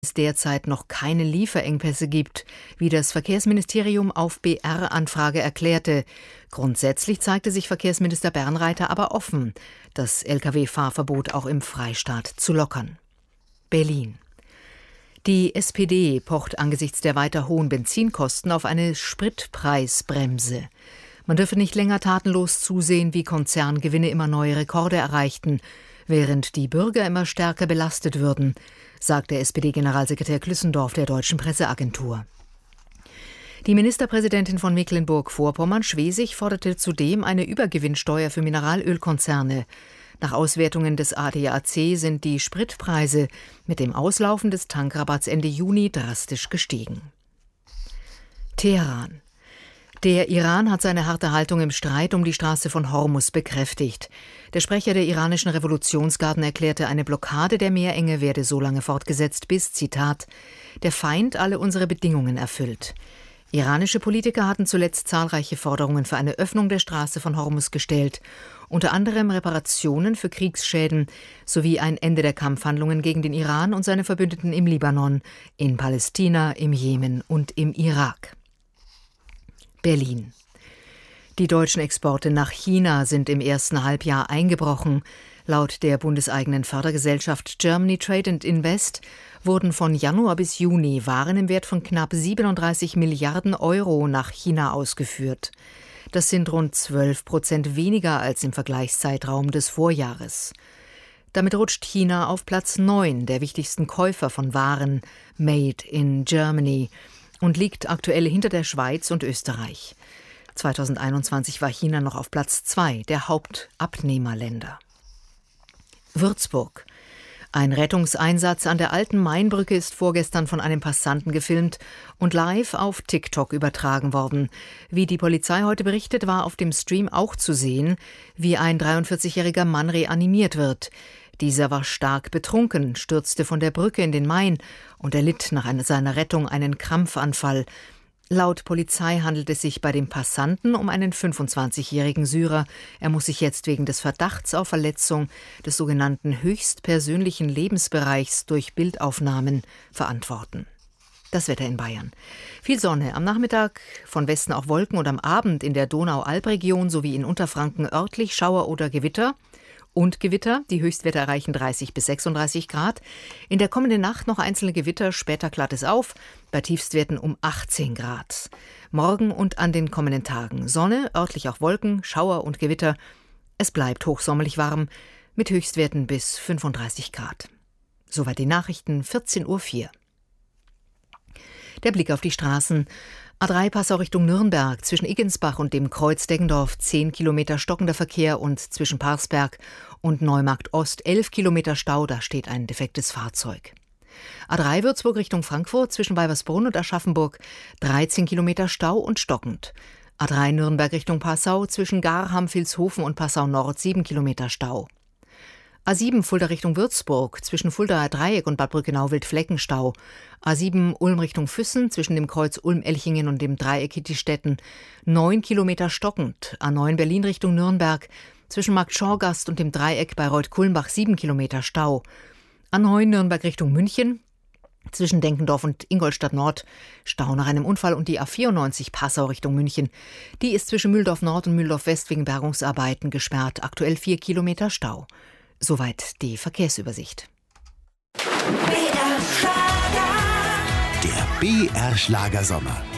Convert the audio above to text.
es derzeit noch keine Lieferengpässe gibt, wie das Verkehrsministerium auf BR-Anfrage erklärte. Grundsätzlich zeigte sich Verkehrsminister Bernreiter aber offen, das Lkw-Fahrverbot auch im Freistaat zu lockern. Berlin. Die SPD pocht angesichts der weiter hohen Benzinkosten auf eine Spritpreisbremse. Man dürfe nicht länger tatenlos zusehen, wie Konzerngewinne immer neue Rekorde erreichten, während die Bürger immer stärker belastet würden, sagte SPD-Generalsekretär Klüssendorf der Deutschen Presseagentur. Die Ministerpräsidentin von Mecklenburg-Vorpommern, Schwesig, forderte zudem eine Übergewinnsteuer für Mineralölkonzerne. Nach Auswertungen des ADAC sind die Spritpreise mit dem Auslaufen des Tankrabatts Ende Juni drastisch gestiegen. Teheran. Der Iran hat seine harte Haltung im Streit um die Straße von Hormuz bekräftigt. Der Sprecher der iranischen Revolutionsgarden erklärte, eine Blockade der Meerenge werde so lange fortgesetzt, bis, Zitat, der Feind alle unsere Bedingungen erfüllt. Iranische Politiker hatten zuletzt zahlreiche Forderungen für eine Öffnung der Straße von Hormuz gestellt, unter anderem Reparationen für Kriegsschäden sowie ein Ende der Kampfhandlungen gegen den Iran und seine Verbündeten im Libanon, in Palästina, im Jemen und im Irak. Berlin. Die deutschen Exporte nach China sind im ersten Halbjahr eingebrochen. Laut der bundeseigenen Fördergesellschaft Germany Trade and Invest wurden von Januar bis Juni Waren im Wert von knapp 37 Milliarden Euro nach China ausgeführt. Das sind rund 12% weniger als im Vergleichszeitraum des Vorjahres. Damit rutscht China auf Platz 9 der wichtigsten Käufer von Waren Made in Germany und liegt aktuell hinter der Schweiz und Österreich. 2021 war China noch auf Platz 2 der Hauptabnehmerländer. Würzburg. Ein Rettungseinsatz an der alten Mainbrücke ist vorgestern von einem Passanten gefilmt und live auf TikTok übertragen worden. Wie die Polizei heute berichtet, war auf dem Stream auch zu sehen, wie ein 43-jähriger Mann reanimiert wird. Dieser war stark betrunken, stürzte von der Brücke in den Main und erlitt nach seiner Rettung einen Krampfanfall. Laut Polizei handelt es sich bei dem Passanten um einen 25-jährigen Syrer. Er muss sich jetzt wegen des Verdachts auf Verletzung des sogenannten höchstpersönlichen Lebensbereichs durch Bildaufnahmen verantworten. Das Wetter in Bayern. Viel Sonne, am Nachmittag von Westen auch Wolken und am Abend in der Donau-Alb-Region sowie in Unterfranken örtlich Schauer oder Gewitter. Und Gewitter, die Höchstwerte erreichen 30 bis 36 Grad. In der kommenden Nacht noch einzelne Gewitter, später klart es auf, bei Tiefstwerten um 18 Grad. Morgen und an den kommenden Tagen Sonne, örtlich auch Wolken, Schauer und Gewitter. Es bleibt hochsommerlich warm mit Höchstwerten bis 35 Grad. Soweit die Nachrichten, 14:04 Uhr. Der Blick auf die Straßen. A3 Passau Richtung Nürnberg, zwischen Iggensbach und dem Kreuz Deggendorf 10 Kilometer stockender Verkehr und zwischen Parsberg und Neumarkt Ost 11 Kilometer Stau, da steht ein defektes Fahrzeug. A3 Würzburg Richtung Frankfurt, zwischen Weibersbrunn und Aschaffenburg 13 Kilometer Stau und stockend. A3 Nürnberg Richtung Passau, zwischen Garham, Vilshofen und Passau Nord 7 Kilometer Stau. A7 Fulda Richtung Würzburg, zwischen Fuldaer Dreieck und Bad Brückenau-Wildfleckenstau. A7 Ulm Richtung Füssen, zwischen dem Kreuz Ulm-Elchingen und dem Dreieck Hittistetten 9 Kilometer stockend. A9 Berlin Richtung Nürnberg, zwischen Markt Schorgast und dem Dreieck Bayreuth-Kulmbach 7 Kilometer Stau. A9 Nürnberg Richtung München, zwischen Denkendorf und Ingolstadt Nord Stau nach einem Unfall und die A94 Passau Richtung München. Die ist zwischen Mühldorf Nord und Mühldorf West wegen Bergungsarbeiten gesperrt, aktuell 4 Kilometer Stau. Soweit die Verkehrsübersicht. Der BR Schlager Sommer.